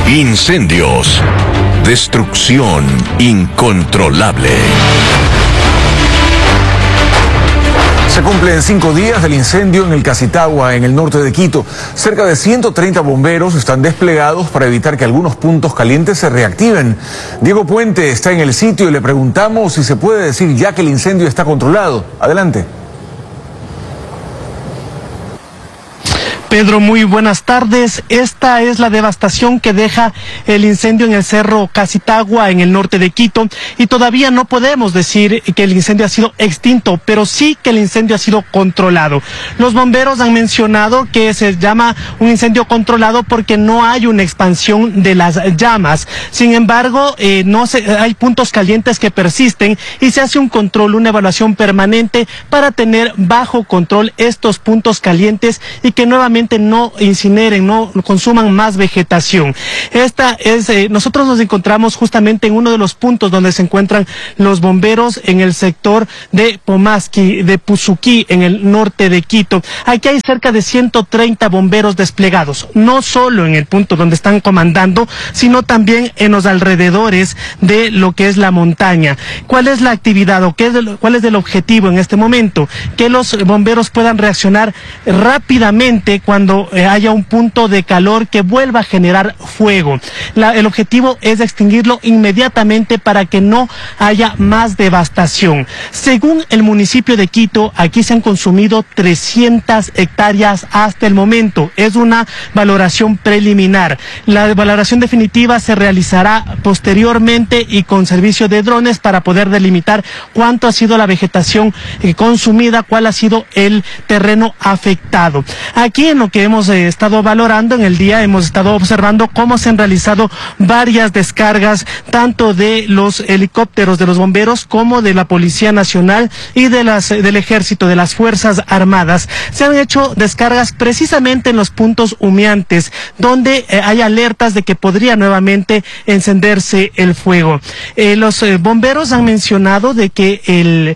Incendios. Destrucción incontrolable. Se cumplen 5 días del incendio en el Casitagua, en el norte de Quito. Cerca de 130 bomberos están desplegados para evitar que algunos puntos calientes se reactiven. Diego Puente está en el sitio y le preguntamos si se puede decir ya que el incendio está controlado. Adelante. Pedro, muy buenas tardes. Esta es la devastación que deja el incendio en el Cerro Casitagua, en el norte de Quito, y todavía no podemos decir que el incendio ha sido extinto, pero sí que el incendio ha sido controlado. Los bomberos han mencionado que se llama un incendio controlado porque no hay una expansión de las llamas. Sin embargo, hay puntos calientes que persisten y se hace un control, una evaluación permanente para tener bajo control estos puntos calientes y que nuevamente no incineren, no consuman más vegetación. Nosotros nos encontramos justamente en uno de los puntos donde se encuentran los bomberos en el sector de Pomasqui, de Puzuquí, en el norte de Quito. Aquí hay cerca de 130 bomberos desplegados, no solo en el punto donde están comandando, sino también en los alrededores de lo que es la montaña. ¿Cuál es la actividad o cuál es el objetivo en este momento? Que los bomberos puedan reaccionar rápidamente cuando haya un punto de calor que vuelva a generar fuego. El objetivo es extinguirlo inmediatamente para que no haya más devastación. Según el municipio de Quito, aquí se han consumido 300 hectáreas hasta el momento. Es una valoración preliminar. La valoración definitiva se realizará posteriormente y con servicio de drones para poder delimitar cuánto ha sido la vegetación consumida, cuál ha sido el terreno afectado. Aquí en lo que hemos estado valorando en el día, hemos estado observando cómo se han realizado varias descargas, tanto de los helicópteros de los bomberos como de la Policía Nacional y del Ejército, de las Fuerzas Armadas. Se han hecho descargas precisamente en los puntos humeantes, donde hay alertas de que podría nuevamente encenderse el fuego. Los bomberos han mencionado de que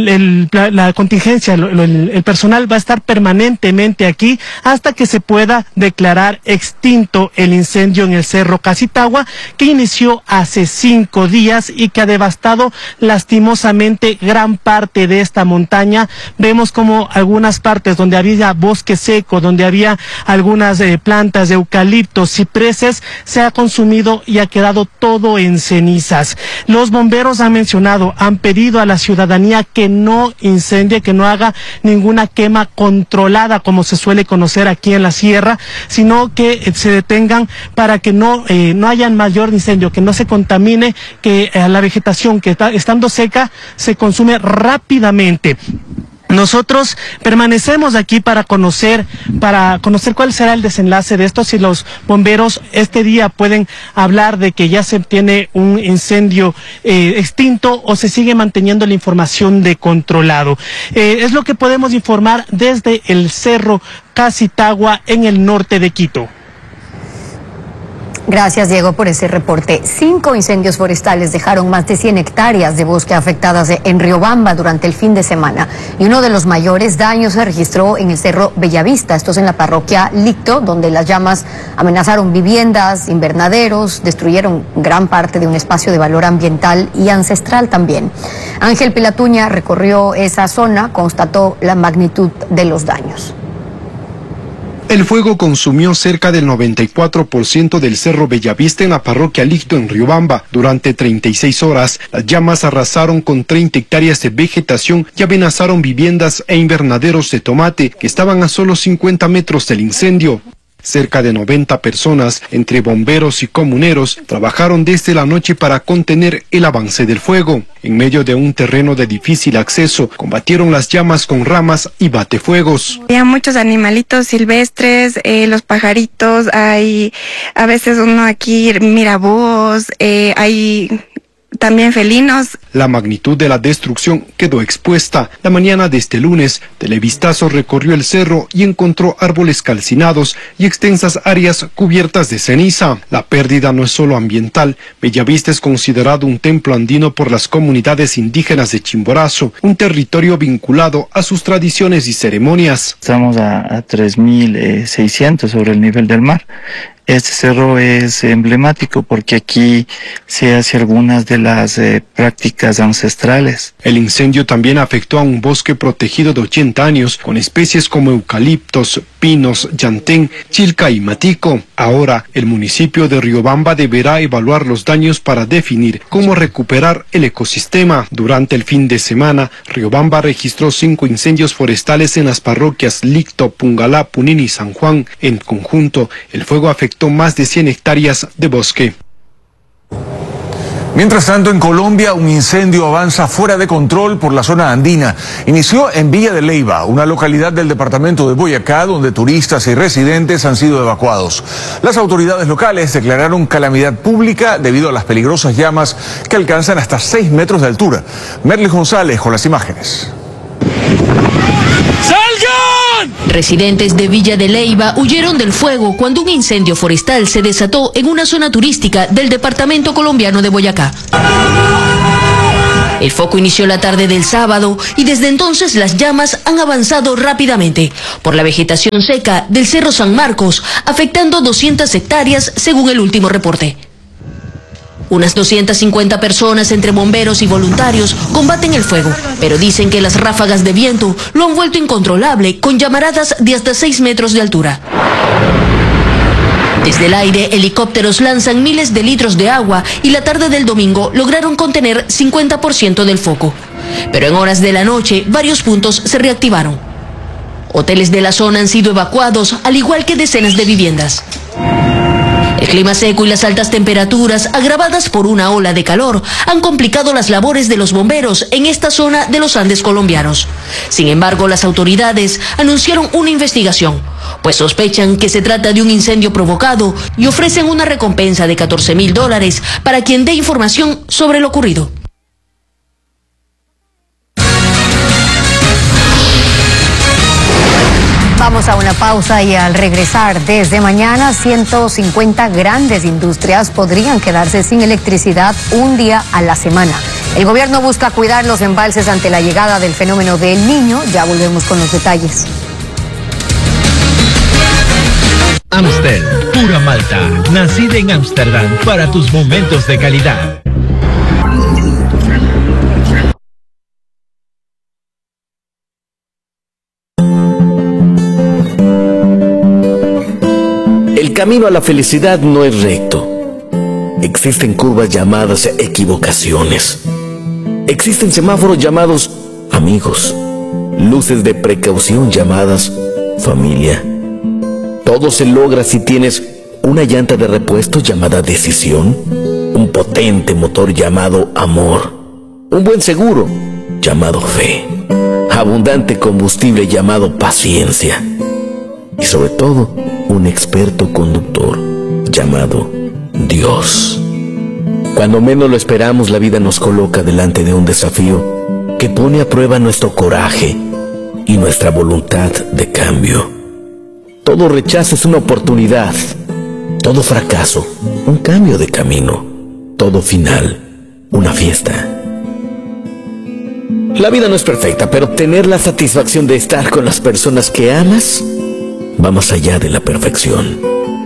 la contingencia, el personal va a estar permanentemente aquí hasta que se pueda declarar extinto el incendio en el Cerro Casitagua, que inició hace 5 días y que ha devastado lastimosamente gran parte de esta montaña. Vemos como algunas partes donde había bosque seco, donde había algunas plantas de eucaliptos, cipreses, se ha consumido y ha quedado todo en cenizas. Los bomberos han pedido a la ciudadanía que no incendie, que no haga ninguna quema controlada como se suele conocer aquí en la sierra, sino que se detengan para que no haya mayor incendio, que no se contamine, que la vegetación que está estando seca se consume rápidamente. Nosotros permanecemos aquí para conocer cuál será el desenlace de esto, si los bomberos este día pueden hablar de que ya se tiene un incendio extinto o se sigue manteniendo la información de controlado. Es lo que podemos informar desde el Cerro Casitagua en el norte de Quito. Gracias, Diego, por ese reporte. 5 incendios forestales dejaron más de 100 hectáreas de bosque afectadas en Riobamba durante el fin de semana. Y uno de los mayores daños se registró en el Cerro Bellavista. Esto es en la parroquia Licto, donde las llamas amenazaron viviendas, invernaderos, destruyeron gran parte de un espacio de valor ambiental y ancestral también. Ángel Pilatuña recorrió esa zona, constató la magnitud de los daños. El fuego consumió cerca del 94% del Cerro Bellavista en la parroquia Licto en Riobamba. Durante 36 horas, las llamas arrasaron con 30 hectáreas de vegetación y amenazaron viviendas e invernaderos de tomate que estaban a solo 50 metros del incendio. Cerca de 90 personas, entre bomberos y comuneros, trabajaron desde la noche para contener el avance del fuego. En medio de un terreno de difícil acceso, combatieron las llamas con ramas y batefuegos. Había muchos animalitos silvestres, los pajaritos, hay a veces uno aquí mira búhos, hay también felinos. La magnitud de la destrucción quedó expuesta. La mañana de este lunes, Televistazo recorrió el cerro y encontró árboles calcinados y extensas áreas cubiertas de ceniza. La pérdida no es solo ambiental. Bellavista es considerado un templo andino por las comunidades indígenas de Chimborazo, un territorio vinculado a sus tradiciones y ceremonias. Estamos a 3.600 sobre el nivel del mar. Este cerro es emblemático porque aquí se hace algunas de las prácticas ancestrales. El incendio también afectó a un bosque protegido de 80 años con especies como eucaliptos, pinos, llantén, chilca y matico. Ahora, el municipio de Riobamba deberá evaluar los daños para definir cómo recuperar el ecosistema. Durante el fin de semana, Riobamba registró 5 incendios forestales en las parroquias Licto, Pungalá, Punín y San Juan. En conjunto, el fuego afectó más de 100 hectáreas de bosque. Mientras tanto, en Colombia, un incendio avanza fuera de control por la zona andina. Inició en Villa de Leyva, una localidad del departamento de Boyacá, donde turistas y residentes han sido evacuados. Las autoridades locales declararon calamidad pública debido a las peligrosas llamas que alcanzan hasta 6 metros de altura. Merly González con las imágenes. Residentes de Villa de Leyva huyeron del fuego cuando un incendio forestal se desató en una zona turística del departamento colombiano de Boyacá. El foco inició la tarde del sábado y desde entonces las llamas han avanzado rápidamente por la vegetación seca del Cerro San Marcos, afectando 200 hectáreas según el último reporte. Unas 250 personas entre bomberos y voluntarios combaten el fuego, pero dicen que las ráfagas de viento lo han vuelto incontrolable con llamaradas de hasta 6 metros de altura. Desde el aire, helicópteros lanzan miles de litros de agua y la tarde del domingo lograron contener 50% del foco. Pero en horas de la noche, varios puntos se reactivaron. Hoteles de la zona han sido evacuados, al igual que decenas de viviendas. El clima seco y las altas temperaturas, agravadas por una ola de calor, han complicado las labores de los bomberos en esta zona de los Andes colombianos. Sin embargo, las autoridades anunciaron una investigación, pues sospechan que se trata de un incendio provocado y ofrecen una recompensa de $14,000 para quien dé información sobre lo ocurrido. Vamos a una pausa y al regresar, desde mañana 150 grandes industrias podrían quedarse sin electricidad un día a la semana. El gobierno busca cuidar los embalses ante la llegada del fenómeno del Niño. Ya volvemos con los detalles. Amstel, pura malta, nacida en Ámsterdam para tus momentos de calidad. El camino a la felicidad no es recto. Existen curvas llamadas equivocaciones. Existen semáforos llamados amigos. Luces de precaución llamadas familia. Todo se logra si tienes una llanta de repuesto llamada decisión, un potente motor llamado amor, un buen seguro llamado fe, abundante combustible llamado paciencia y sobre todo un experto conductor llamado Dios. Cuando menos lo esperamos, la vida nos coloca delante de un desafío que pone a prueba nuestro coraje y nuestra voluntad de cambio. Todo rechazo es una oportunidad, todo fracaso, un cambio de camino, todo final, una fiesta. La vida no es perfecta, pero tener la satisfacción de estar con las personas que amas va más allá de la perfección.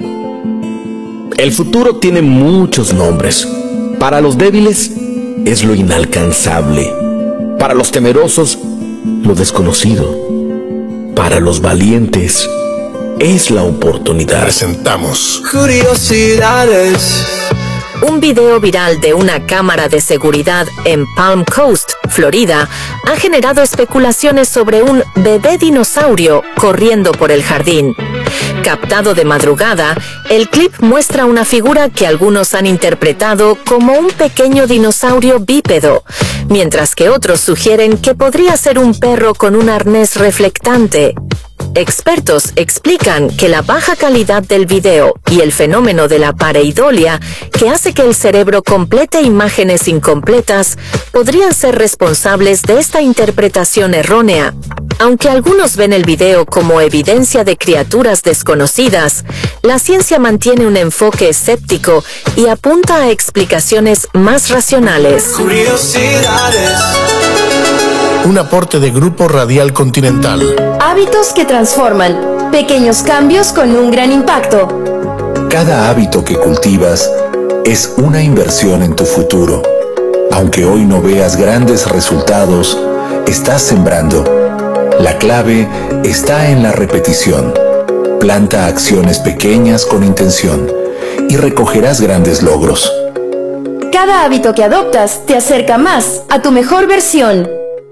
El futuro tiene muchos nombres. Para los débiles es lo inalcanzable. Para los temerosos, lo desconocido. Para los valientes, es la oportunidad. Presentamos Curiosidades. Un video viral de una cámara de seguridad en Palm Coast, Florida, ha generado especulaciones sobre un bebé dinosaurio corriendo por el jardín. Captado de madrugada, el clip muestra una figura que algunos han interpretado como un pequeño dinosaurio bípedo, mientras que otros sugieren que podría ser un perro con un arnés reflectante. Expertos explican que la baja calidad del video y el fenómeno de la pareidolia, que hace que el cerebro complete imágenes incompletas, podrían ser responsables de esta interpretación errónea. Aunque algunos ven el video como evidencia de criaturas desconocidas, la ciencia mantiene un enfoque escéptico y apunta a explicaciones más racionales. Curiosidades. Un aporte de Grupo Radial Continental. Hábitos que transforman. Pequeños cambios con un gran impacto. Cada hábito que cultivas es una inversión en tu futuro. Aunque hoy no veas grandes resultados, estás sembrando. La clave está en la repetición. Planta acciones pequeñas con intención y recogerás grandes logros. Cada hábito que adoptas te acerca más a tu mejor versión.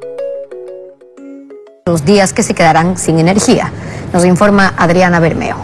Los días que se quedarán sin energía, nos informa Adriana Bermeo.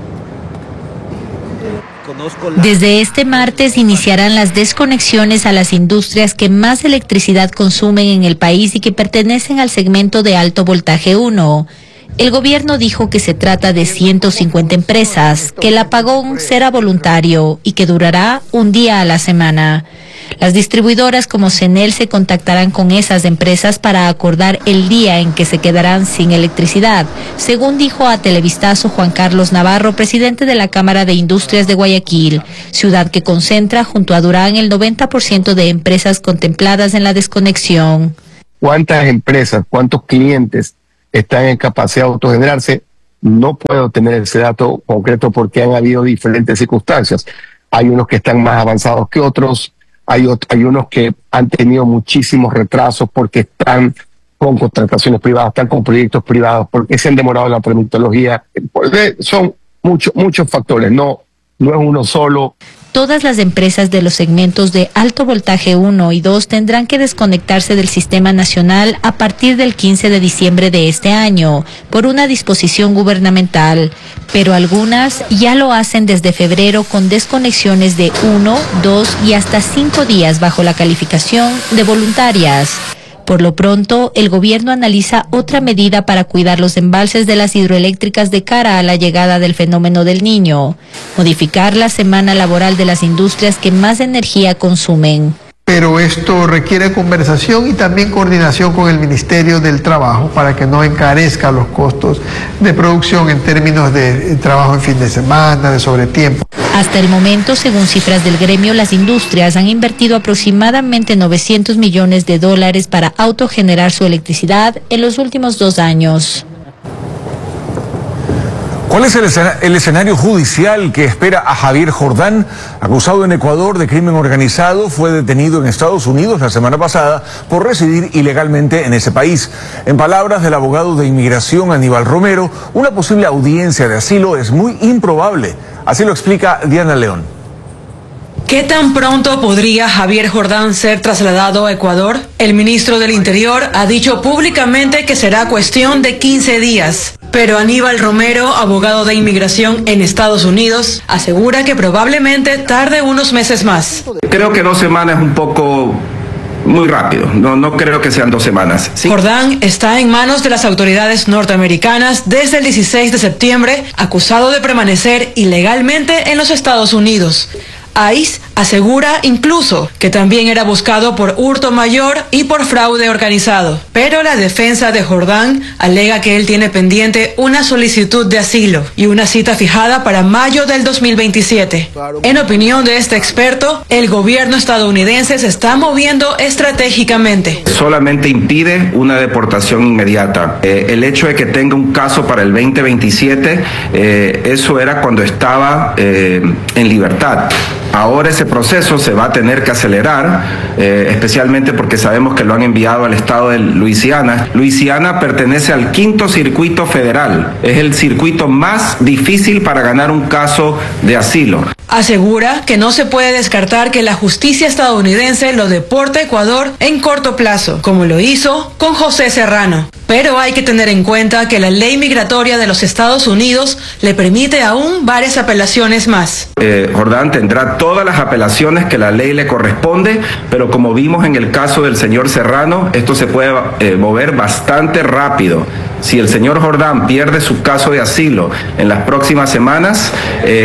Desde este martes iniciarán las desconexiones a las industrias que más electricidad consumen en el país y que pertenecen al segmento de alto voltaje 1. El gobierno dijo que se trata de 150 empresas, que el apagón será voluntario y que durará un día a la semana. Las distribuidoras como CENEL se contactarán con esas empresas para acordar el día en que se quedarán sin electricidad, según dijo a Televistazo Juan Carlos Navarro, presidente de la Cámara de Industrias de Guayaquil, ciudad que concentra junto a Durán el 90% de empresas contempladas en la desconexión. ¿Cuántas empresas, cuántos clientes están en capacidad de autogenerarse? No puedo tener ese dato concreto porque han habido diferentes circunstancias. Hay unos que están más avanzados que otros. Hay unos que han tenido muchísimos retrasos porque están con contrataciones privadas, están con proyectos privados, porque se han demorado en la permitología. Son muchos factores, no es uno solo. Todas las empresas de los segmentos de alto voltaje 1 y 2 tendrán que desconectarse del sistema nacional a partir del 15 de diciembre de este año, por una disposición gubernamental. Pero algunas ya lo hacen desde febrero con desconexiones de 1, 2 y hasta 5 días bajo la calificación de voluntarias. Por lo pronto, el gobierno analiza otra medida para cuidar los embalses de las hidroeléctricas de cara a la llegada del fenómeno del Niño: modificar la semana laboral de las industrias que más energía consumen. Pero esto requiere conversación y también coordinación con el Ministerio del Trabajo para que no encarezca los costos de producción en términos de trabajo en fin de semana, de sobretiempo. Hasta el momento, según cifras del gremio, las industrias han invertido aproximadamente $900 millones para autogenerar su electricidad en los últimos 2 años. ¿Cuál es el escenario judicial que espera a Javier Jordán, acusado en Ecuador de crimen organizado? Fue detenido en Estados Unidos la semana pasada por residir ilegalmente en ese país. En palabras del abogado de inmigración Aníbal Romero, una posible audiencia de asilo es muy improbable. Así lo explica Diana León. ¿Qué tan pronto podría Javier Jordán ser trasladado a Ecuador? El ministro del Interior ha dicho públicamente que será cuestión de 15 días. Pero Aníbal Romero, abogado de inmigración en Estados Unidos, asegura que probablemente tarde unos meses más. Creo que 2 semanas es un poco muy rápido, no creo que sean 2 semanas. ¿Sí? Jordán está en manos de las autoridades norteamericanas desde el 16 de septiembre, acusado de permanecer ilegalmente en los Estados Unidos. ICE asegura incluso que también era buscado por hurto mayor y por fraude organizado. Pero la defensa de Jordán alega que él tiene pendiente una solicitud de asilo y una cita fijada para mayo del 2027. En opinión de este experto, el gobierno estadounidense se está moviendo estratégicamente. Solamente impide una deportación inmediata. El hecho de que tenga un caso para el 2027, eso era cuando estaba en libertad. Ahora ese proceso se va a tener que acelerar, especialmente porque sabemos que lo han enviado al estado de Luisiana. Luisiana pertenece al 5º circuito federal. Es el circuito más difícil para ganar un caso de asilo. Asegura que no se puede descartar que la justicia estadounidense lo deporte a Ecuador en corto plazo, como lo hizo con José Serrano. Pero hay que tener en cuenta que la ley migratoria de los Estados Unidos le permite aún varias apelaciones más. Jordán tendrá todas las apelaciones que la ley le corresponde, pero como vimos en el caso del señor Serrano, esto se puede mover bastante rápido. Si el señor Jordán pierde su caso de asilo en las próximas semanas,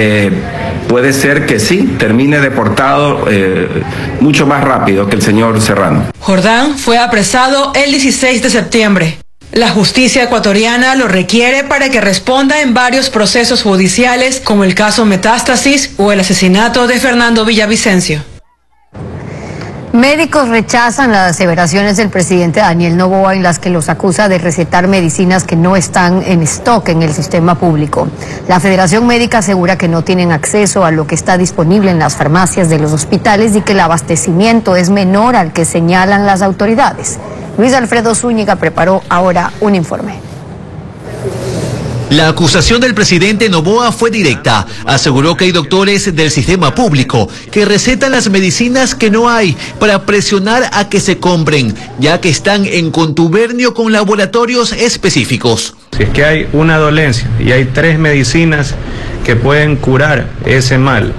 puede ser que sí, termine deportado mucho más rápido que el señor Serrano. Jordán fue apresado el 16 de septiembre. La justicia ecuatoriana lo requiere para que responda en varios procesos judiciales, como el caso Metástasis o el asesinato de Fernando Villavicencio. Médicos rechazan las aseveraciones del presidente Daniel Noboa en las que los acusa de recetar medicinas que no están en stock en el sistema público. La Federación Médica asegura que no tienen acceso a lo que está disponible en las farmacias de los hospitales y que el abastecimiento es menor al que señalan las autoridades. Luis Alfredo Zúñiga preparó ahora un informe. La acusación del presidente Noboa fue directa. Aseguró que hay doctores del sistema público que recetan las medicinas que no hay para presionar a que se compren, ya que están en contubernio con laboratorios específicos. Si es que hay una dolencia y hay 3 medicinas que pueden curar ese mal,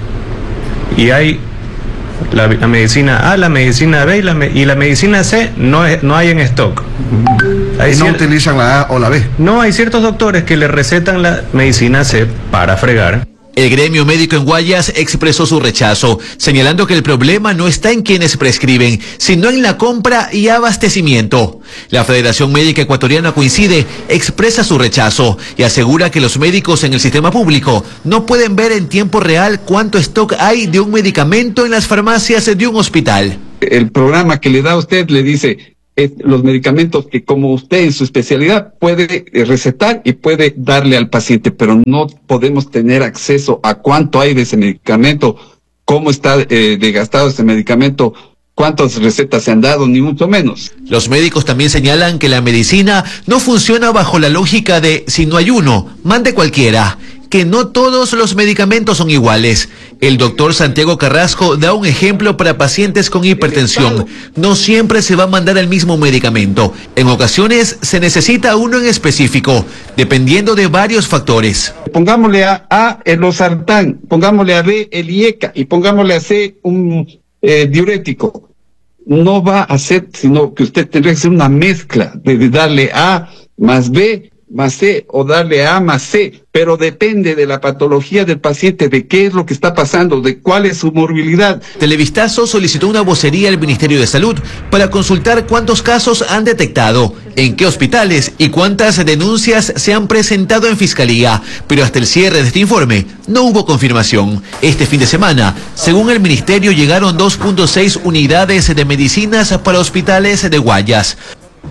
y hay la medicina A, la medicina B y la medicina C, no hay en stock. ¿No utilizan la A o la B? No, hay ciertos doctores que le recetan la medicina C para fregar. El gremio médico en Guayas expresó su rechazo, señalando que el problema no está en quienes prescriben, sino en la compra y abastecimiento. La Federación Médica Ecuatoriana coincide, expresa su rechazo y asegura que los médicos en el sistema público no pueden ver en tiempo real cuánto stock hay de un medicamento en las farmacias de un hospital. El programa que le da a usted le dice los medicamentos que como usted en su especialidad puede recetar y puede darle al paciente, pero no podemos tener acceso a cuánto hay de ese medicamento, cómo está desgastado ese medicamento, cuántas recetas se han dado, ni mucho menos. Los médicos también señalan que la medicina no funciona bajo la lógica de si no hay uno, mande cualquiera, que no todos los medicamentos son iguales. El doctor Santiago Carrasco da un ejemplo para pacientes con hipertensión. No siempre se va a mandar el mismo medicamento. En ocasiones se necesita uno en específico, dependiendo de varios factores. Pongámosle a A el losartán, pongámosle a B el IECA y pongámosle a C un diurético. No va a ser, sino que usted tendría que hacer una mezcla de darle A más B más C o darle A más C, pero depende de la patología del paciente, de qué es lo que está pasando, de cuál es su morbilidad. Televistazo solicitó una vocería al Ministerio de Salud para consultar cuántos casos han detectado, en qué hospitales y cuántas denuncias se han presentado en Fiscalía, pero hasta el cierre de este informe no hubo confirmación. Este fin de semana, según el Ministerio, llegaron 2.6 unidades de medicinas para hospitales de Guayas.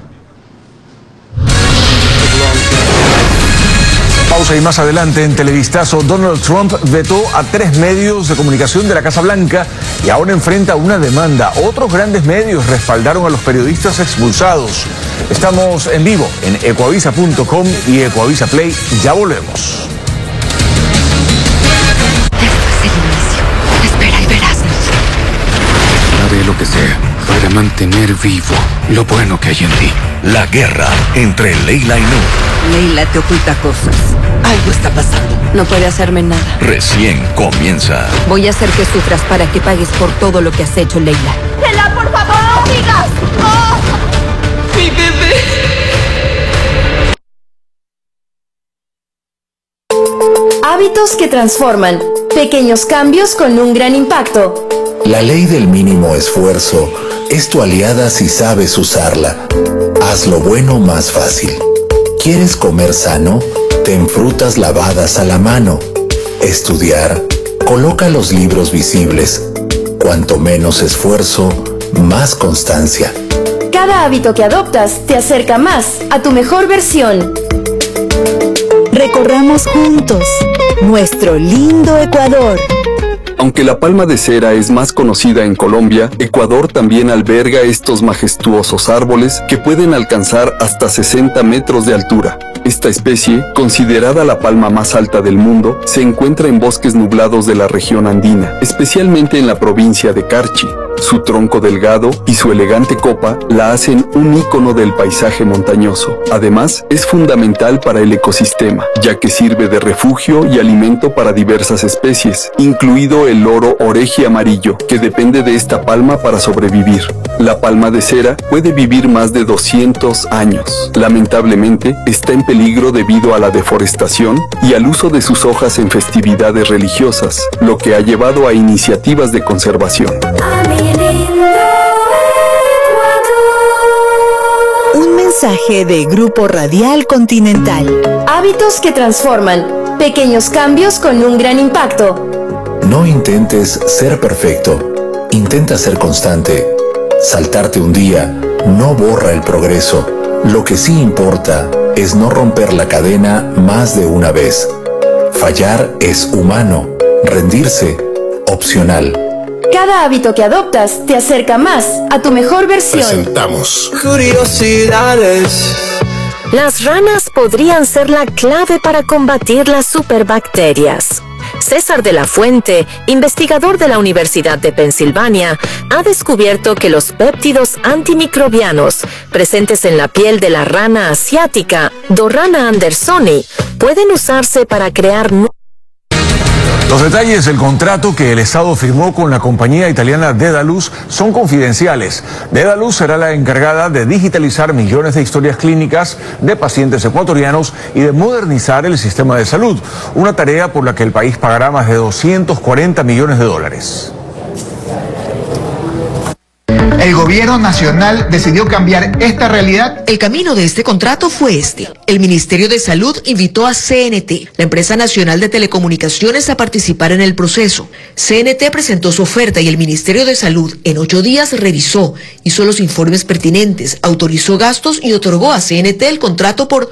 Pausa y más adelante en Televistazo, Donald Trump vetó a 3 medios de comunicación de la Casa Blanca y ahora enfrenta una demanda. Otros grandes medios respaldaron a los periodistas expulsados. Estamos en vivo en ecuavisa.com y Ecuavisa Play. Ya volvemos. Esto es el inicio. Espera y verás. Haré lo que sea para mantener vivo lo bueno que hay en ti. La guerra entre Leila y Nur. Leila te oculta cosas. Algo está pasando. No puede hacerme nada. Recién comienza. Voy a hacer que sufras para que pagues por todo lo que has hecho, Leila. ¡Leila, por favor, no digas! ¡Oh! ¡Mi bebé! Hábitos que transforman. Pequeños cambios con un gran impacto. La ley del mínimo esfuerzo es tu aliada si sabes usarla. Haz lo bueno más fácil. ¿Quieres comer sano? Ten frutas lavadas a la mano. Estudiar. Coloca los libros visibles. Cuanto menos esfuerzo, más constancia. Cada hábito que adoptas te acerca más a tu mejor versión. Recorramos juntos nuestro lindo Ecuador. Aunque la palma de cera es más conocida en Colombia, Ecuador también alberga estos majestuosos árboles que pueden alcanzar hasta 60 metros de altura. Esta especie, considerada la palma más alta del mundo, se encuentra en bosques nublados de la región andina, especialmente en la provincia de Carchi. Su tronco delgado y su elegante copa la hacen un ícono del paisaje montañoso. Además, es fundamental para el ecosistema, ya que sirve de refugio y alimento para diversas especies, incluido el loro oreji amarillo, que depende de esta palma para sobrevivir. La palma de cera puede vivir más de 200 años. Lamentablemente, está en peligro debido a la deforestación y al uso de sus hojas en festividades religiosas, lo que ha llevado a iniciativas de conservación. Un mensaje de Grupo Radial Continental. Hábitos que transforman. Pequeños cambios con un gran impacto. No intentes ser perfecto. Intenta ser constante Saltarte un día no borra el progreso. Lo que sí importa es no romper la cadena más de una vez. Fallar es humano, rendirse opcional. Cada hábito que adoptas te acerca más a tu mejor versión. Presentamos Curiosidades. Las ranas podrían ser la clave para combatir las superbacterias. César de la Fuente, investigador de la Universidad de Pensilvania, ha descubierto que los péptidos antimicrobianos presentes en la piel de la rana asiática, Dorrana andersoni, pueden usarse para crear Los detalles del contrato que el Estado firmó con la compañía italiana Dedalus son confidenciales. Dedalus será la encargada de digitalizar millones de historias clínicas de pacientes ecuatorianos y de modernizar el sistema de salud, una tarea por la que el país pagará más de 240 millones de dólares. El gobierno nacional decidió cambiar esta realidad. El camino de este contrato fue este. El Ministerio de Salud invitó a CNT, la empresa nacional de telecomunicaciones, a participar en el proceso. CNT presentó su oferta y el Ministerio de Salud en 8 días revisó, hizo los informes pertinentes, autorizó gastos y otorgó a CNT el contrato por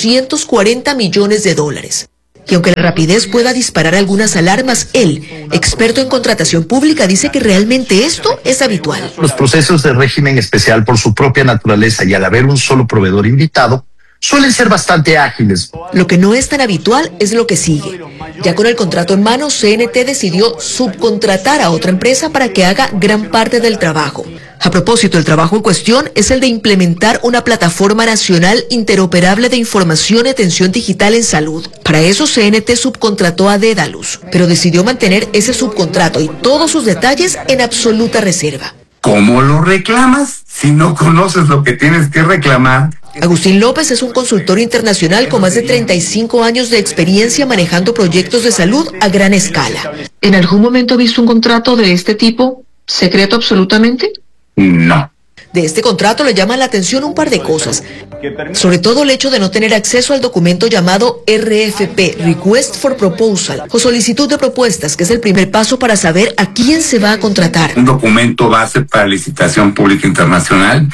240 millones de dólares. Y aunque la rapidez pueda disparar algunas alarmas, él, experto en contratación pública, dice que realmente esto es habitual. Los procesos de régimen especial, por su propia naturaleza y al haber un solo proveedor invitado, suelen ser bastante ágiles. Lo que no es tan habitual es lo que sigue. Ya con el contrato en mano, CNT decidió subcontratar a otra empresa para que haga gran parte del trabajo. A propósito, el trabajo en cuestión es el de implementar una plataforma nacional interoperable de información y atención digital en salud. Para eso, CNT subcontrató a Dedalus, pero decidió mantener ese subcontrato y todos sus detalles en absoluta reserva. ¿Cómo lo reclamas si no conoces lo que tienes que reclamar? Agustín López es un consultor internacional con más de 35 años de experiencia manejando proyectos de salud a gran escala. ¿En algún momento ha visto un contrato de este tipo secreto absolutamente? No. De este contrato le llaman la atención un par de cosas, sobre todo el hecho de no tener acceso al documento llamado RFP, Request for Proposal, o solicitud de propuestas, que es el primer paso para saber a quién se va a contratar. Un documento base para licitación pública internacional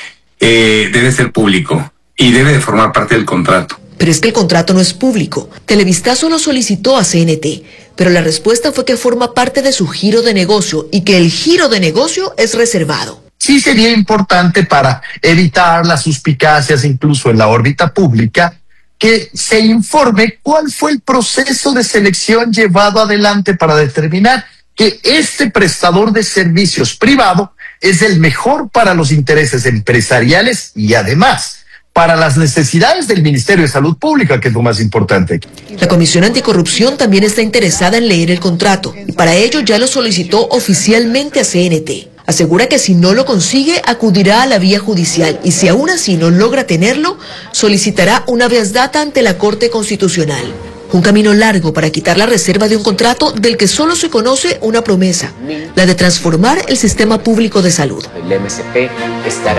debe ser público y debe de formar parte del contrato. Pero es que el contrato no es público. Televistazo lo solicitó a CNT, pero la respuesta fue que forma parte de su giro de negocio y que el giro de negocio es reservado. Sí sería importante para evitar las suspicacias incluso en la órbita pública que se informe cuál fue el proceso de selección llevado adelante para determinar que este prestador de servicios privado es el mejor para los intereses empresariales y además para las necesidades del Ministerio de Salud Pública, que es lo más importante. La Comisión Anticorrupción también está interesada en leer el contrato y para ello ya lo solicitó oficialmente a CNT. Asegura que si no lo consigue, acudirá a la vía judicial y si aún así no logra tenerlo, solicitará un habeas data ante la Corte Constitucional. Un camino largo para quitar la reserva de un contrato del que solo se conoce una promesa, la de transformar el sistema público de salud. El MSP estará